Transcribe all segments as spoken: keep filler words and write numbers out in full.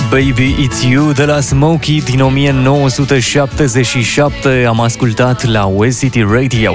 Baby It's You de la Smokey din o mie nouă sute șaptezeci și șapte am ascultat la West City Radio.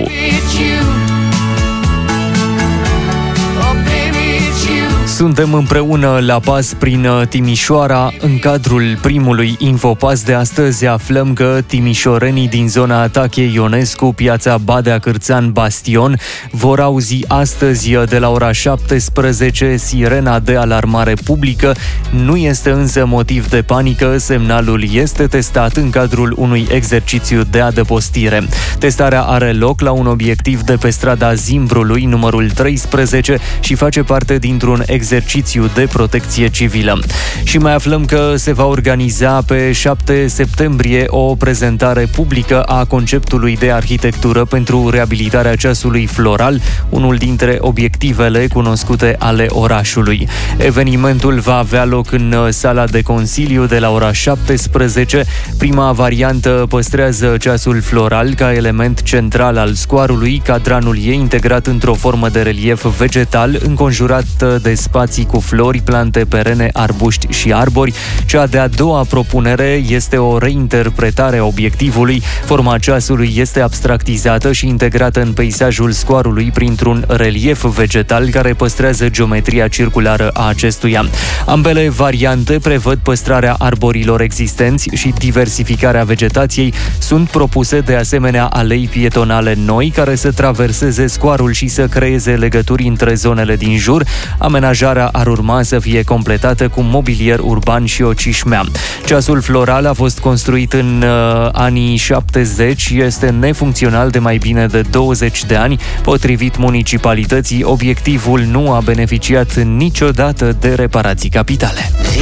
Suntem împreună la pas prin Timișoara. În cadrul primului Infopas de astăzi aflăm că timișorenii din zona Tache Ionescu, piața Badea Cârțan Bastion, vor auzi astăzi de la ora șaptesprezece sirena de alarmare publică. Nu este însă motiv de panică, semnalul este testat în cadrul unui exercițiu de adăpostire. Testarea are loc la un obiectiv de pe strada Zimbrului, numărul treisprezece, și face parte dintr-un exercițiu de protecție civilă. Și mai aflăm că se va organiza pe șapte septembrie o prezentare publică a conceptului de arhitectură pentru reabilitarea ceasului floral, unul dintre obiectivele cunoscute ale orașului. Evenimentul va avea loc în sala de consiliu de la ora șaptesprezece. Prima variantă păstrează ceasul floral ca element central al scoarului, cadranul ei integrat într-o formă de relief vegetal, înconjurat de spații cu flori, plante perene, arbuști și arbori. Cea de-a doua propunere este o reinterpretare a obiectivului. Forma ceasului este abstractizată și integrată în peisajul scoarului printr-un relief vegetal care păstrează geometria circulară a acestuia. Ambele variante prevăd păstrarea arborilor existenți și diversificarea vegetației. Sunt propuse de asemenea alei pietonale noi care să traverseze scoarul și să creeze legături între zonele din jur. Amenajarea ar urma să fie completată cu mobilier urban și o cișmea. Ceasul floral a fost construit în uh, anii șaptezeci, este nefuncțional de mai bine de douăzeci de ani. Potrivit municipalității, obiectivul nu a beneficiat niciodată de reparații capitale.